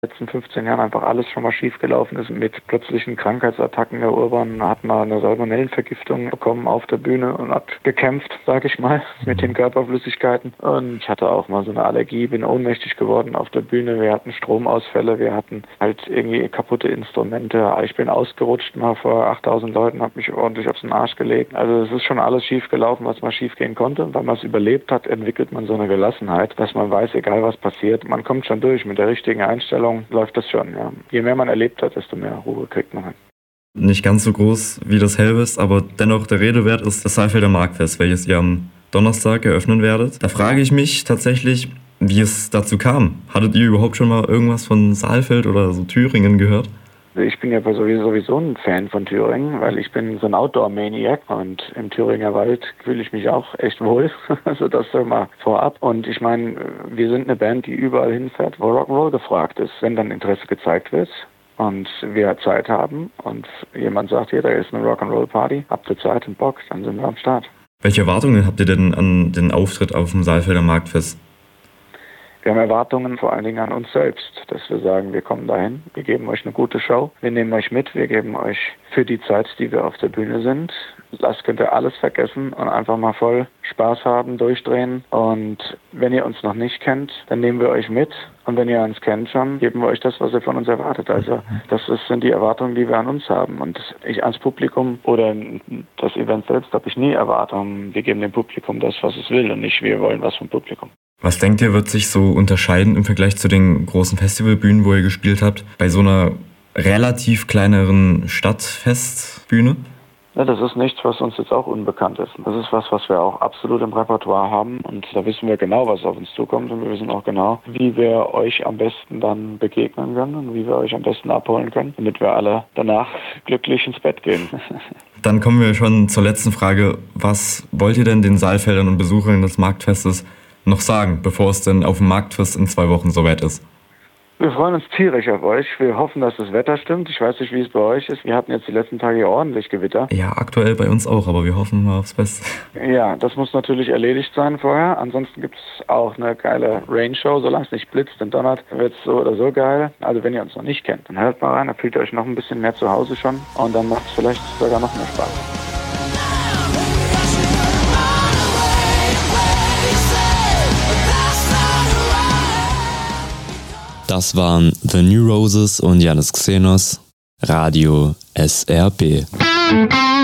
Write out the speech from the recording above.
letzten 15 Jahren einfach alles schon mal schief gelaufen ist mit plötzlichen Krankheitsattacken. Der Urban hat mal eine Salmonellenvergiftung bekommen auf der Bühne und hat gekämpft, sag ich mal, mit den Körperflüssigkeiten. Und ich hatte auch mal so eine Allergie, bin ohnmächtig geworden auf der Bühne. Wir hatten Stromausfälle, wir hatten halt irgendwie kaputte Instrumente. Ich bin ausgerutscht mal vor 8000 Leuten, habe mich ordentlich auf den Arsch gelegt. Also es ist schon alles schief gelaufen, was mal schief gehen konnte. Und weil man es überlebt hat, entwickelt man so eine Gelassenheit, dass man weiß, egal was passiert, man kommt schon durch mit der richtigen Einstellung. Läuft das schon, ja. Je mehr man erlebt hat, desto mehr Ruhe kriegt man. Nicht ganz so groß wie das Helvest, aber dennoch der Rede wert ist das Saalfelder Marktfest, welches ihr am Donnerstag eröffnen werdet. Da frage ich mich tatsächlich, wie es dazu kam. Hattet ihr überhaupt schon mal irgendwas von Saalfeld oder so Thüringen gehört? Ich bin ja sowieso ein Fan von Thüringen, weil ich bin so ein Outdoor-Maniac und im Thüringer Wald fühle ich mich auch echt wohl. Also das so mal vorab. Und ich meine, wir sind eine Band, die überall hinfährt, wo Rock'n'Roll gefragt ist. Wenn dann Interesse gezeigt wird und wir Zeit haben und jemand sagt, hier, da ist eine Rock'n'Roll-Party, habt ihr Zeit und Bock, dann sind wir am Start. Welche Erwartungen habt ihr denn an den Auftritt auf dem Saalfelder Marktfest? Wir haben Erwartungen vor allen Dingen an uns selbst, dass wir sagen, wir kommen dahin, wir geben euch eine gute Show, wir nehmen euch mit, wir geben euch für die Zeit, die wir auf der Bühne sind, das könnt ihr alles vergessen und einfach mal voll Spaß haben, durchdrehen. Und wenn ihr uns noch nicht kennt, dann nehmen wir euch mit. Und wenn ihr uns kennt schon, geben wir euch das, was ihr von uns erwartet. Also sind die Erwartungen, die wir an uns haben. Und ich als Publikum oder das Event selbst habe ich nie Erwartungen. Wir geben dem Publikum das, was es will und nicht wir wollen was vom Publikum. Was denkt ihr, wird sich so unterscheiden im Vergleich zu den großen Festivalbühnen, wo ihr gespielt habt, bei so einer relativ kleineren Stadtfestbühne? Ja, das ist nichts, was uns jetzt auch unbekannt ist. Das ist was wir auch absolut im Repertoire haben. Und da wissen wir genau, was auf uns zukommt. Und wir wissen auch genau, wie wir euch am besten dann begegnen können und wie wir euch am besten abholen können, damit wir alle danach glücklich ins Bett gehen. Dann kommen wir schon zur letzten Frage. Was wollt ihr denn den Saalfeldern und Besuchern des Marktfestes noch sagen, bevor es denn auf dem Marktfest in 2 Wochen soweit ist? Wir freuen uns tierisch auf euch. Wir hoffen, dass das Wetter stimmt. Ich weiß nicht, wie es bei euch ist. Wir hatten jetzt die letzten Tage hier ordentlich Gewitter. Ja, aktuell bei uns auch, aber wir hoffen mal aufs Beste. Ja, das muss natürlich erledigt sein vorher. Ansonsten gibt es auch eine geile Rain-Show. Solange es nicht blitzt und donnert, wird es so oder so geil. Also wenn ihr uns noch nicht kennt, dann hört mal rein. Da fühlt ihr euch noch ein bisschen mehr zu Hause schon. Und dann macht es vielleicht sogar noch mehr Spaß. Das waren The New Roses und Yannis Xenos, Radio SRB.